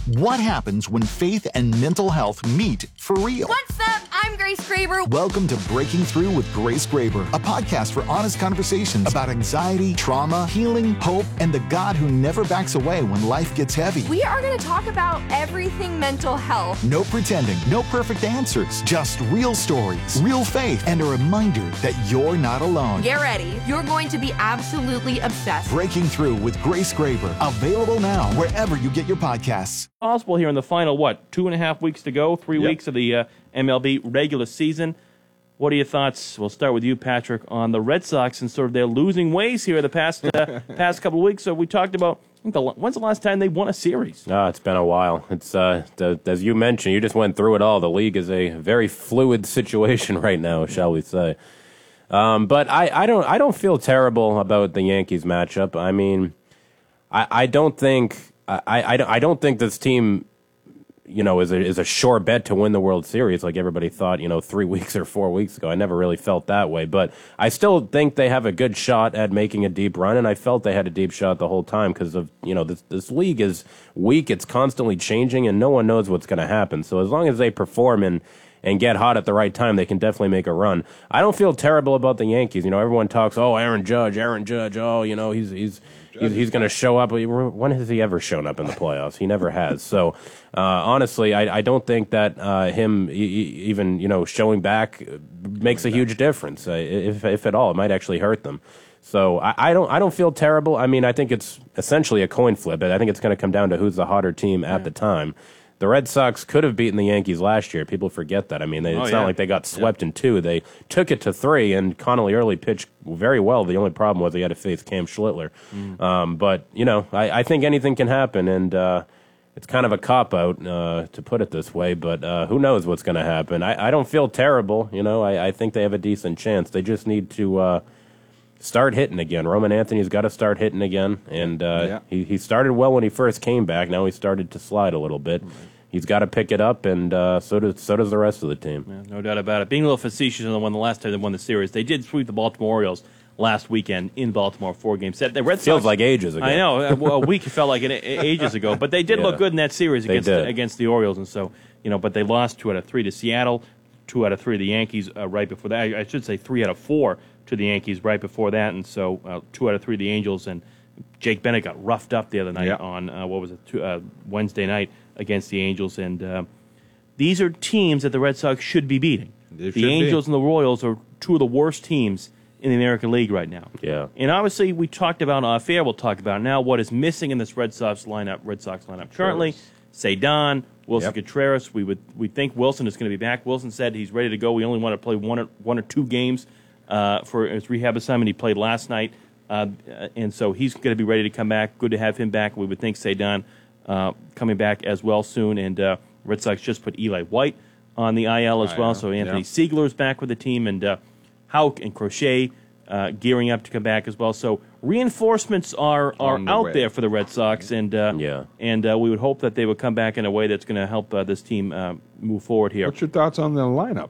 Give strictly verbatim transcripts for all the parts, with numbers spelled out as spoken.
What happens when faith and mental health meet for real? What's up? I'm Grace Graber. Welcome to Breaking Through with Grace Graber, a podcast for honest conversations about anxiety, trauma, healing, hope, and the God who never backs away when life gets heavy. We are going to talk about everything mental health. No pretending, no perfect answers, just real stories, real faith, and a reminder that you're not alone. Get ready. You're going to be absolutely obsessed. Breaking Through with Grace Graber, available now wherever you get your podcasts. Possible here in the final, what, two and a half weeks to go, three Yep. weeks of the uh, M L B regular season. What are your thoughts? We'll start with you, Patrick, on the Red Sox and sort of their losing ways here the past uh, past couple of weeks. So we talked about, I think the, when's the last time they won a series? Oh, it's been a while. It's uh, the, as you mentioned, you just went through it all. The league is a very fluid situation right now, shall we say? Um, but I, I don't I don't feel terrible about the Yankees matchup. I mean, I, I don't think I, I, I don't think this team, you know, is a, is a sure bet to win the World Series like everybody thought, you know, three weeks or four weeks ago. I never really felt that way, but I still think they have a good shot at making a deep run, and I felt they had a deep shot the whole time because of, you know, this, this league is weak. It's constantly changing, and no one knows what's going to happen. So as long as they perform and and get hot at the right time, they can definitely make a run. I don't feel terrible about the Yankees. You know, everyone talks, oh, Aaron Judge, Aaron Judge, oh, you know, he's he's he's, he's going to show up. When has he ever shown up in the playoffs? He never has. So, uh, honestly, I, I don't think that uh, him e- even, you know, showing back makes a huge difference. Uh, if if at all, it might actually hurt them. So I, I don't I don't feel terrible. I mean, I think it's essentially a coin flip. I think it's going to come down to who's the hotter team at yeah. the time. The Red Sox could have beaten the Yankees last year. People forget that. I mean, they, oh, it's yeah. not like they got swept yeah. in two. They took it to three, and Connolly early pitched very well. The only problem was he had to face Cam Schlittler. Mm. Um, but, you know, I, I think anything can happen, and uh, it's kind of a cop-out uh, to put it this way, but uh, who knows what's going to happen. I, I don't feel terrible. You know, I, I think they have a decent chance. They just need to uh, start hitting again. Roman Anthony's got to start hitting again, and uh, yeah. he, he started well when he first came back. Now he started to slide a little bit. Right. He's got to pick it up, and uh, so does so does the rest of the team. Yeah, no doubt about it. Being a little facetious on the one the last time they won the series, they did sweep the Baltimore Orioles last weekend in Baltimore, four game set. The Red Sox, feels like ages ago. I know, a week felt like an, ages ago, but they did yeah, look good in that series against the, against the Orioles, and so you know, but they lost two out of three to Seattle, two out of three to the Yankees uh, right before that. I, I should say three out of four to the Yankees right before that, and so uh, two out of three to the Angels. And Jake Bennett got roughed up the other night yeah. on uh, what was it two, uh, Wednesday night against the Angels, and uh, these are teams that the Red Sox should be beating. They the Angels be. and the Royals are two of the worst teams in the American League right now. Yeah. And obviously, we talked about off air. We'll talk about now what is missing in this Red Sox lineup. Red Sox lineup currently: Cedon, Wilson yep. Contreras. We would we think Wilson is going to be back. Wilson said he's ready to go. We only want to play one or, one or two games uh, for his rehab assignment. He played last night, uh, and so he's going to be ready to come back. Good to have him back. We would think Cedon uh, coming back as well soon, and uh, Red Sox just put Eli White on the I L as I well. know. So Anthony yeah. Siegler's back with the team, and uh, Houck and Crochet uh, gearing up to come back as well. So reinforcements are, are the out way. there for the Red Sox, and uh, yeah. and uh, we would hope that they would come back in a way that's going to help uh, this team uh, move forward here. What's your thoughts on the lineup?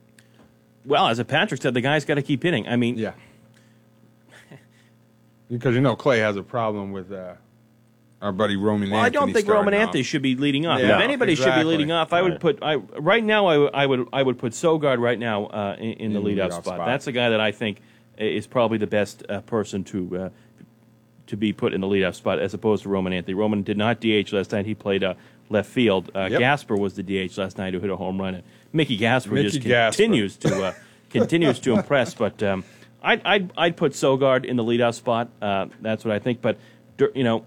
Well, as Patrick said, the guy's got to keep hitting. I mean, Yeah. Because, you know, Clay has a problem with uh, our buddy Roman well, Anthony. I don't think starting Roman off. Anthony should be leading off. Yeah, if anybody should exactly. be leading off, I would Right. put I right now. I, w- I would I would put Sogard right now uh, in, in the In leadoff leadoff spot. spot. That's a guy that I think is probably the best uh, person to uh, to be put in the leadoff spot as opposed to Roman Anthony. Roman did not D H last night. He played uh, left field. Uh, Yep. Gasper was the D H last night who hit a home run. And Mickey Gasper Mickey just Gasper. continues to uh, continues to impress. But um, I'd, I'd I'd put Sogard in the leadoff spot. Uh, that's what I think. But you know.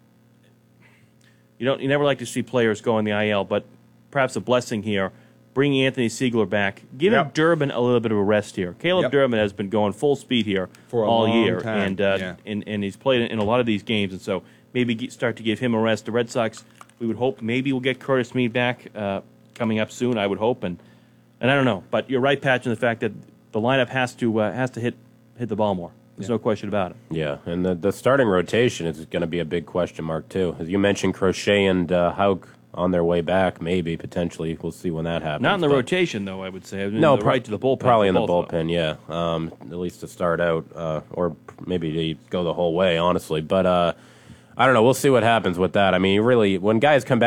You don't. You never like to see players go in the I L, but perhaps a blessing here, bringing Anthony Siegler back, giving Yep. Durbin a little bit of a rest here. Caleb Yep. Durbin has been going full speed here For a all long year, time, and, uh, yeah. and and he's played in a lot of these games, and so maybe get, start to give him a rest. The Red Sox, we would hope maybe we'll get Curtis Mead back uh, coming up soon. I would hope, and and I don't know, but you're right, Patch, in the fact that the lineup has to uh, has to hit hit the ball more. There's Yeah. no question about it. Yeah, and the, the starting rotation is going to be a big question mark, too. As you mentioned, Crochet and uh, Houck on their way back, maybe, potentially. We'll see when that happens. Not in the but- rotation, though, I would say. I mean, No, the pro- right to the bullpen. Probably for in the both of them. bullpen, yeah. Um, at least to start out, uh, or maybe to go the whole way, honestly. But uh, I don't know. We'll see what happens with that. I mean, really, when guys come back.